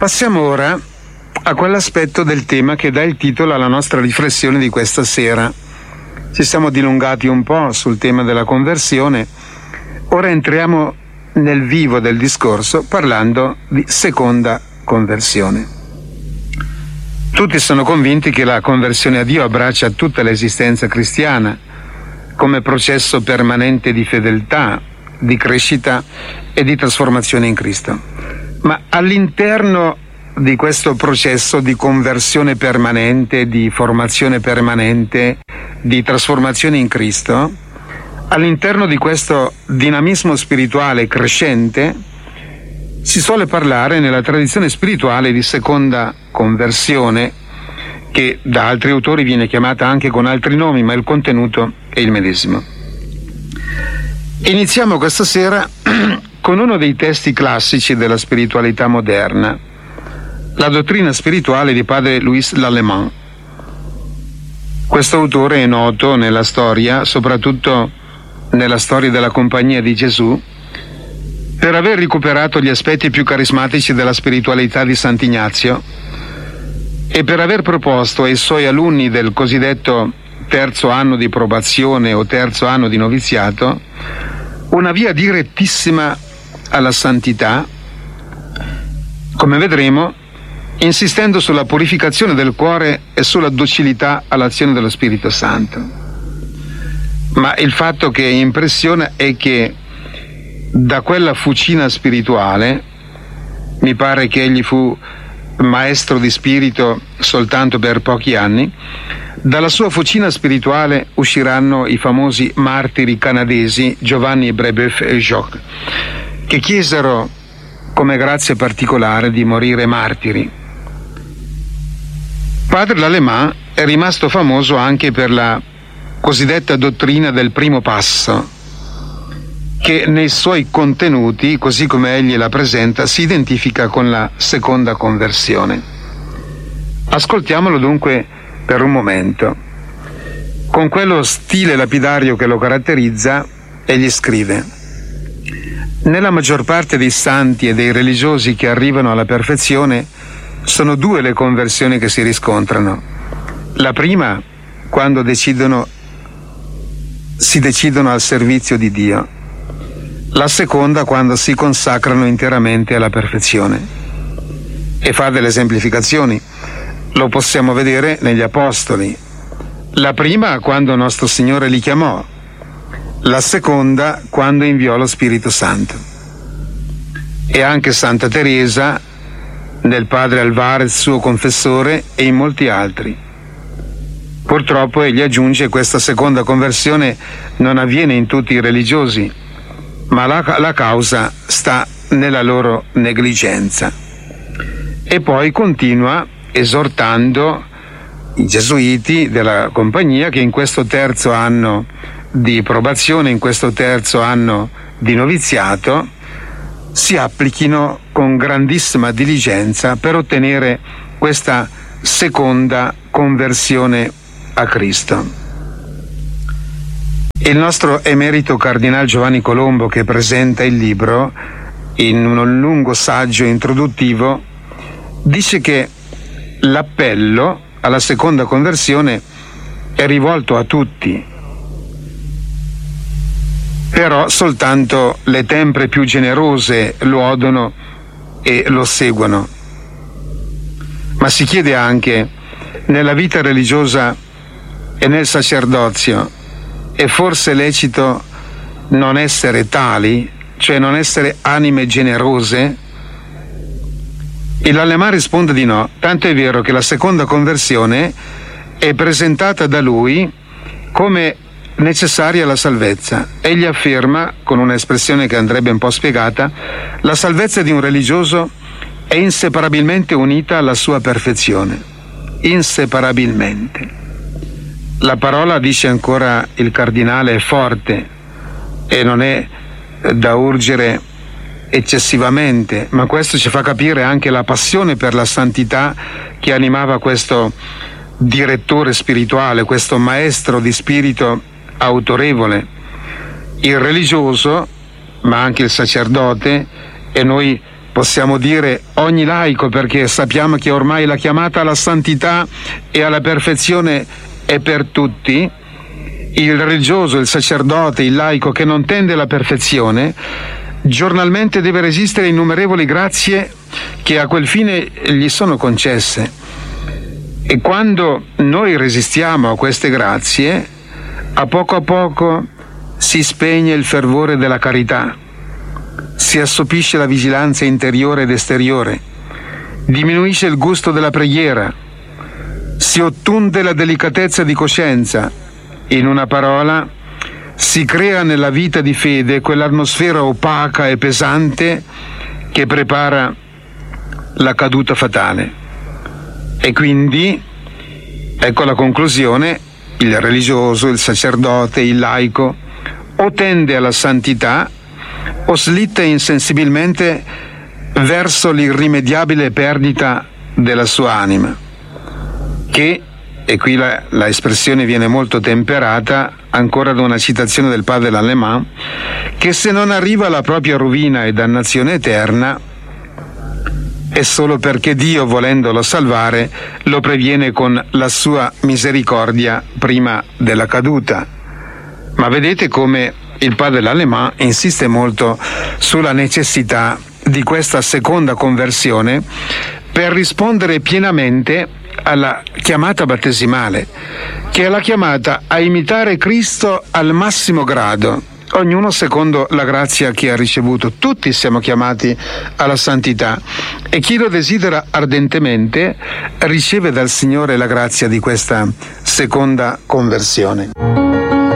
Passiamo ora a quell'aspetto del tema che dà il titolo alla nostra riflessione di questa sera. Ci siamo dilungati un po' sul tema della conversione, ora entriamo nel vivo del discorso parlando di seconda conversione. Tutti sono convinti che la conversione a Dio abbraccia tutta l'esistenza cristiana come processo permanente di fedeltà, di crescita e di trasformazione in Cristo. Ma all'interno di questo processo di conversione permanente, di formazione permanente, di trasformazione in Cristo, all'interno di questo dinamismo spirituale crescente, si suole parlare nella tradizione spirituale di seconda conversione, che da altri autori viene chiamata anche con altri nomi, ma il contenuto è il medesimo. Iniziamo questa sera con uno dei testi classici della spiritualità moderna, la dottrina spirituale di padre Louis Lallemand. Questo autore è noto nella storia, soprattutto nella storia della Compagnia di Gesù, per aver recuperato gli aspetti più carismatici della spiritualità di Sant'Ignazio e per aver proposto ai suoi alunni del cosiddetto terzo anno di probazione o terzo anno di noviziato una via direttissima alla santità, come vedremo, insistendo sulla purificazione del cuore e sulla docilità all'azione dello Spirito Santo. Ma il fatto che impressiona è che da quella fucina spirituale, mi pare che egli fu maestro di spirito soltanto per pochi anni, dalla sua fucina spirituale usciranno i famosi martiri canadesi Giovanni Brebeuf e Jock, che chiesero come grazia particolare di morire martiri. Padre Lallemand è rimasto famoso anche per la cosiddetta dottrina del primo passo, che nei suoi contenuti, così come egli la presenta, si identifica con la seconda conversione. Ascoltiamolo dunque per un momento. Con quello stile lapidario che lo caratterizza, egli scrive: nella maggior parte dei santi e dei religiosi che arrivano alla perfezione sono due le conversioni che si riscontrano. La prima, quando si decidono al servizio di Dio. La seconda, quando si consacrano interamente alla perfezione. E fa delle esemplificazioni. Lo possiamo vedere negli Apostoli. La prima, quando nostro Signore li chiamò. La seconda, quando inviò lo Spirito Santo. E anche Santa Teresa, nel padre Alvarez, suo confessore, e in molti altri. Purtroppo egli aggiunge: questa seconda conversione non avviene in tutti i religiosi, ma la causa sta nella loro negligenza. E poi continua esortando i gesuiti della compagnia che in questo terzo anno di probazione, in questo terzo anno di noviziato, si applichino con grandissima diligenza per ottenere questa seconda conversione a Cristo. Il nostro emerito Cardinal Giovanni Colombo, che presenta il libro in un lungo saggio introduttivo, dice che l'appello alla seconda conversione è rivolto a tutti, però soltanto le tempre più generose lo odono e lo seguono. Ma si chiede anche, nella vita religiosa e nel sacerdozio, è forse lecito non essere tali, cioè non essere anime generose? E Lallemand risponde di no, tanto è vero che la seconda conversione è presentata da lui come necessaria alla salvezza. Egli afferma, con un'espressione che andrebbe un po' spiegata, la salvezza di un religioso è inseparabilmente unita alla sua perfezione. Inseparabilmente. La parola, dice ancora il cardinale, è forte e non è da urgere eccessivamente, ma questo ci fa capire anche la passione per la santità che animava questo direttore spirituale, questo maestro di spirito autorevole. Il religioso, ma anche il sacerdote, e noi possiamo dire ogni laico, perché sappiamo che ormai la chiamata alla santità e alla perfezione è per tutti, il religioso, il sacerdote, il laico che non tende alla perfezione, giornalmente deve resistere a innumerevoli grazie che a quel fine gli sono concesse. E quando noi resistiamo a queste grazie, a poco si spegne il fervore della carità, si assopisce la vigilanza interiore ed esteriore, diminuisce il gusto della preghiera, si ottunde la delicatezza di coscienza. In una parola, si crea nella vita di fede quell'atmosfera opaca e pesante che prepara la caduta fatale. E quindi, ecco la conclusione, il religioso, il sacerdote, il laico o tende alla santità o slitta insensibilmente verso l'irrimediabile perdita della sua anima, che, e qui la espressione viene molto temperata, ancora da una citazione del padre Lallemant, che se non arriva alla propria rovina e dannazione eterna è solo perché Dio, volendolo salvare, lo previene con la sua misericordia prima della caduta. Ma vedete come il padre Lallemant insiste molto sulla necessità di questa seconda conversione per rispondere pienamente alla chiamata battesimale, che è la chiamata a imitare Cristo al massimo grado, ognuno secondo la grazia che ha ricevuto. Tutti siamo chiamati alla santità e chi lo desidera ardentemente riceve dal Signore la grazia di questa seconda conversione.